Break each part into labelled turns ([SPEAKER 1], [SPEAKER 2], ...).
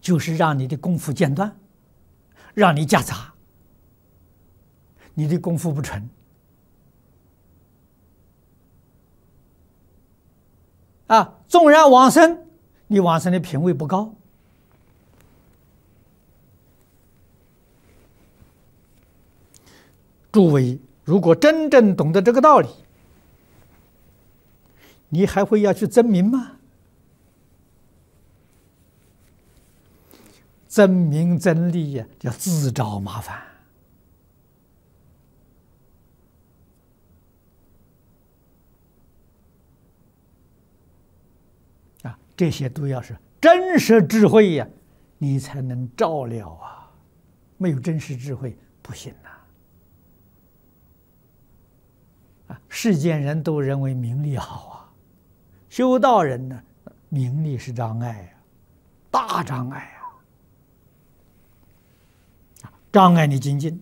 [SPEAKER 1] 就是让你的功夫间断，让你夹杂，你的功夫不纯啊。纵然往生，你往生的品位不高。诸位，如果真正懂得这个道理，你还会要去争名吗？争名争利呀，叫自找麻烦啊！这些都要是真实智慧呀，你才能照料啊！没有真实智慧不行呐！啊，世间人都认为名利好啊，修道人呢，名利是障碍呀，大障碍啊！障碍你精进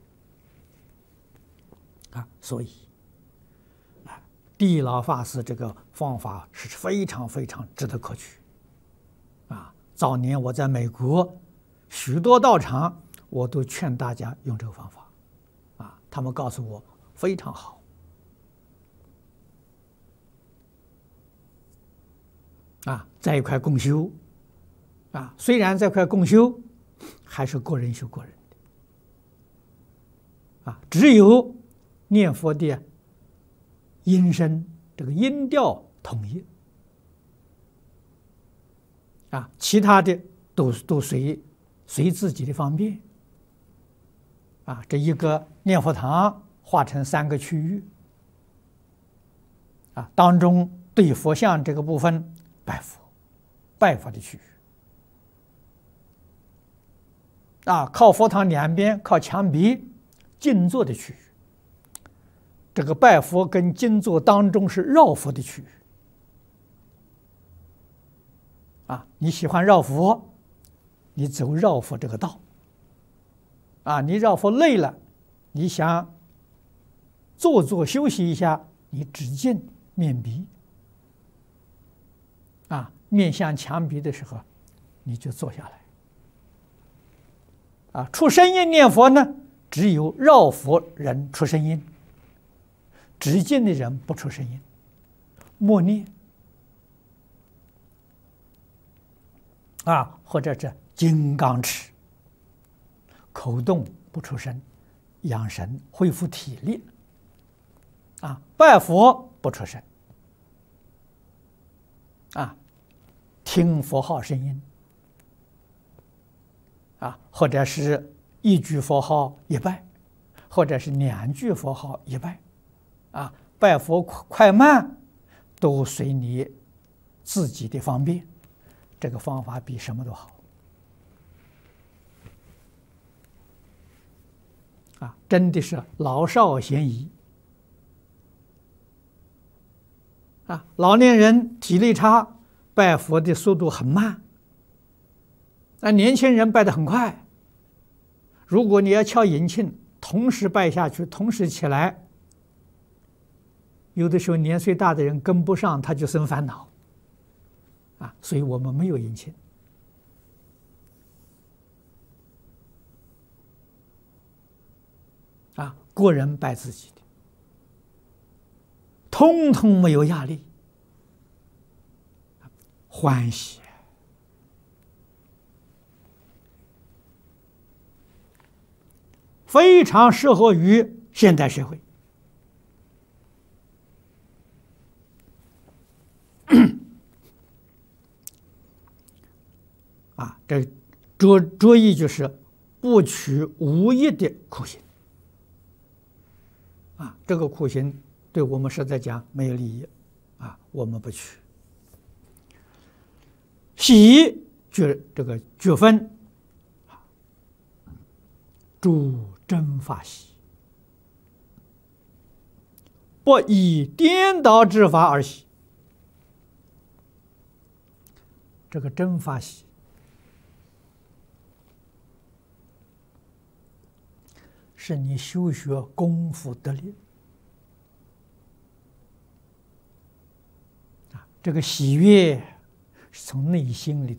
[SPEAKER 1] 啊，所以啊，地老法师这个方法是非常非常值得可取啊。早年我在美国许多道场，我都劝大家用这个方法啊，他们告诉我非常好啊，在一块共修啊，虽然在一块共修，还是个人修个人。啊，只有念佛的音声，这个音调统一啊，其他的都随自己的方便啊。这一个念佛堂划成3个区域啊，当中对佛像这个部分拜佛的区域啊，靠佛堂两边靠墙壁静坐的区域，这个拜佛跟静坐当中是绕佛的区域啊。你喜欢绕佛，你走绕佛这个道啊。你绕佛累了，你想坐休息一下，你只见面壁啊，面向墙壁的时候，你就坐下来啊。出声音念佛呢，只有绕佛人出声音，直静的人不出声音，默念啊，或者是金刚持，口动不出声，养神恢复体力啊。拜佛不出声啊，听佛号声音啊，或者是1句佛号一拜，或者是2句佛号一拜啊。拜佛快慢都随你自己的方便，这个方法比什么都好啊！真的是老少咸宜啊！老年人体力差，拜佛的速度很慢，年轻人拜得很快。如果你要敲引磬，同时拜下去，同时起来，有的时候年岁大的人跟不上，他就生烦恼啊。所以我们没有引磬啊，个人拜自己的，通通没有压力，欢喜。非常适合于现代社会啊，这着意就是不取无益的苦行啊，这个苦行对我们实在讲没有利益啊，我们不取。喜这个觉分诸真法喜，不以颠倒之法而喜。这个真法喜是你修学功夫得力啊，这个喜悦是从内心里头